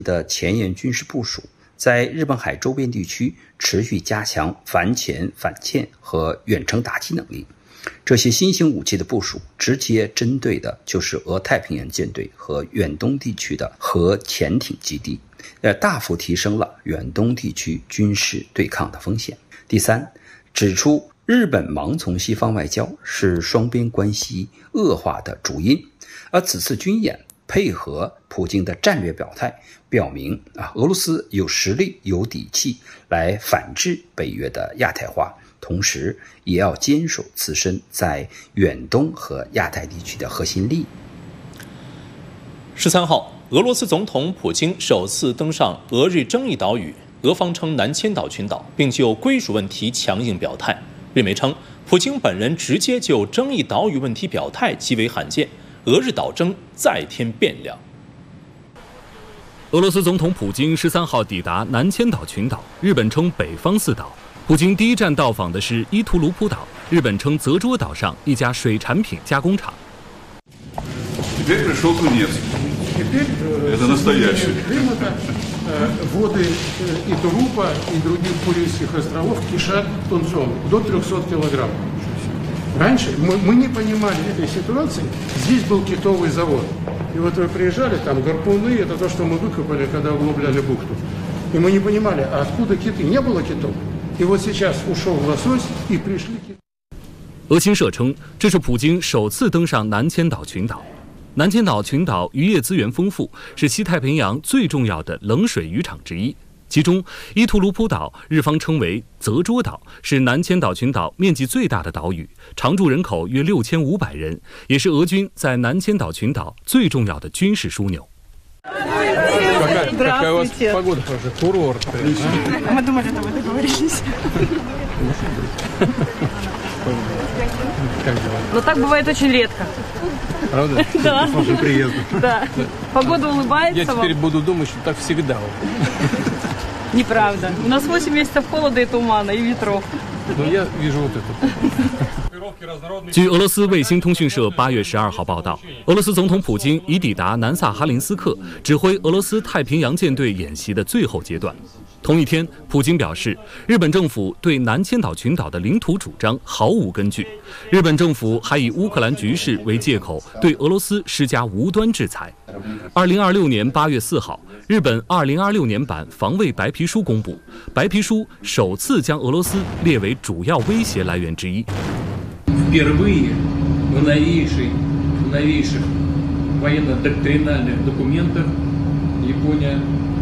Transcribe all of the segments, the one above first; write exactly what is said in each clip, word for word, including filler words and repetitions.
的前沿军事部署，在日本海周边地区持续加强反潜、反舰和远程打击能力。这些新型武器的部署，直接针对的就是俄太平洋舰队和远东地区的核潜艇基地，呃，大幅提升了远东地区军事对抗的风险。第三，指出日本盲从西方外交是双边关系恶化的主因，而此次军演配合普京的战略表态，表明啊，俄罗斯有实力、有底气来反制北约的亚太化，同时也要坚守自身在远东和亚太地区的核心利益。 十三号，俄罗斯总统普京首次登上俄日争议岛屿，俄方称南千岛群岛，并就归属问题强硬表态。日媒称，普京本人直接就争议岛屿问题表态极为罕见，俄日岛争再添变量。 俄罗斯总统普京十三号抵达南千岛群岛，日本称北方四岛。普京第一站到访的是伊图卢普岛，日本称泽捉岛上一家水产品加工厂。 Теперь пришел тунец. Это настоящий. Воды и Турупа, и других Курильских островов кишат тунцом до трехсот килограмм. Раньше мы, мы не понимали этой ситуации. Здесь был китовый завод. И вот вы приезжали, там гарпуны, это то, что мы выкопали, когда углубляли бухту. И мы не понимали, а откуда киты? Не было китов. И вот сейчас ушел лосось, и пришли киты. 俄新社称，这是普京首次登上南千岛群岛。南千岛群岛渔业资源丰富，是西太平洋最重要的冷水渔场之一。其中，伊图卢普岛日方称为泽捉岛，是南千岛群岛面积最大的岛屿，常住人口约六千五百人，也是俄军在南千岛群岛最重要的军事枢纽。 Какая у вас погода хорошая? Курорт. Мы думали, что вы договорились. Но так бывает очень редко. Правда? Да. С вашим приездом. Да. Погода улыбается Я теперь вам. буду думать, что так всегда. Неправда. У нас восемь месяцев холода и тумана, и ветров. Но я вижу вот это. 据俄罗斯卫星通讯社八月十二号报道，俄罗斯总统普京已抵达南萨哈林斯克，指挥俄罗斯太平洋舰队演习的最后阶段。同一天，普京表示，日本政府对南千岛群岛的领土主张毫无根据。日本政府还以乌克兰局势为借口，对俄罗斯施加无端制裁。二零二六年八月四号，日本二零二六年版防卫白皮书公布，白皮书首次将俄罗斯列为主要威胁来源之一。 Впервые в новейшей, в новейших военно-доктринальных документах Япония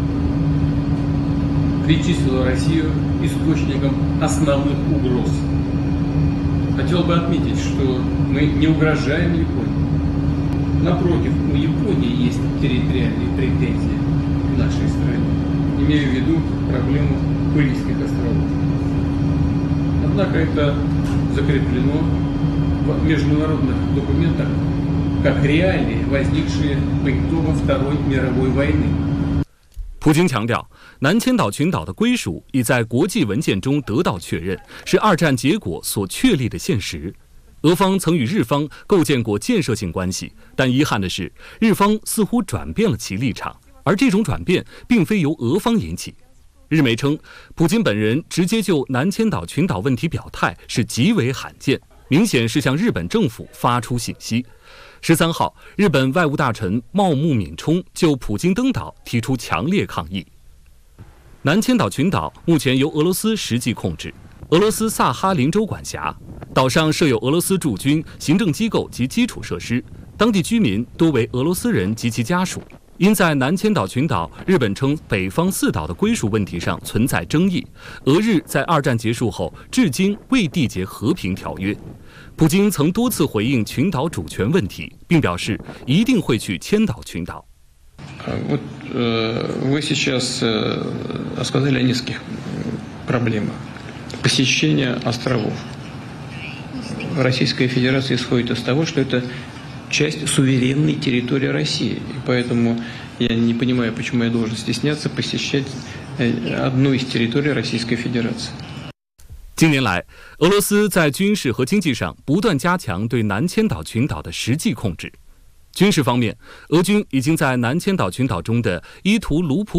причислила Россию источником основных угроз. Хотел бы отметить, что мы не угрожаем Японии. Напротив, у Японии есть территориальные претензии к нашей стране. Имею в виду проблему Курильских островов. Однако это закреплено в международных документах как реалии, возникшие по итогам Второй мировой войны. 普京强调，南千岛群岛的归属已在国际文件中得到确认，是二战结果所确立的现实。俄方曾与日方构建过建设性关系，但遗憾的是，日方似乎转变了其立场，而这种转变并非由俄方引起。日媒称，普京本人直接就南千岛群岛问题表态是极为罕见，明显是向日本政府发出信息。十三号，日本外务大臣茂木敏充就普京登岛提出强烈抗议。南千岛群岛目前由俄罗斯实际控制，俄罗斯萨哈林州管辖，岛上设有俄罗斯驻军、行政机构及基础设施，当地居民多为俄罗斯人及其家属。因在南千岛群岛日本称北方四岛的归属问题上存在争议，俄日在二战结束后至今未缔结和平条约。普京曾多次回应群岛主权问题，并表示一定会去千岛群岛。 Вот вы сейчас сказали о нескольких проблемах. Посещение островов. Российская Федерация исходит из того, что это часть суверенной территории России. И поэтому я не понимаю, почему я должен стесняться посещать одну из территорий Российской Федерации. 近年来，俄罗斯在军事和经济上不断加强对南千岛群岛的实际控制。 军事方面，俄军已经在南千岛群岛中的伊图鲁普